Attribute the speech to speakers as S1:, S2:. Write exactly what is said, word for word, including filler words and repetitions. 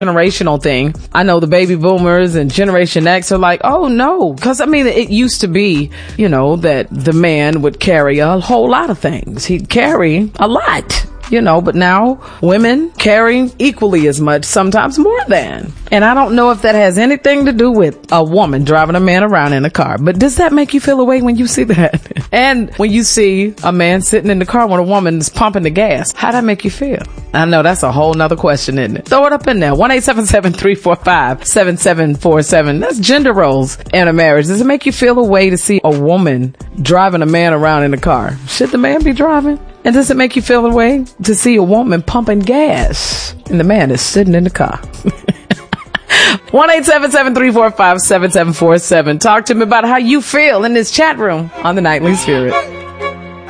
S1: generational thing. I know the baby boomers and Generation X are like, oh no, because I mean, it used to be, you know, that the man would carry a whole lot of things. He'd carry a lot, you know, but now women carry equally as much, sometimes more than. And I don't know if that has anything to do with a woman driving a man around in a car, but does that make you feel a way when you see that? And when you see a man sitting in the car when a woman is pumping the gas, how that make you feel? I know that's a whole nother question, isn't it? Throw it up in there. one eight seven seven, three four five, seven seven four seven. That's gender roles in a marriage. Does it make you feel a way to see a woman driving a man around in a car? Should the man be driving? And does it make you feel a way to see a woman pumping gas and the man is sitting in the car? one eight seven seven, three four five, seven seven four seven. Talk to me about how you feel in this chat room on the Nightly Spirit.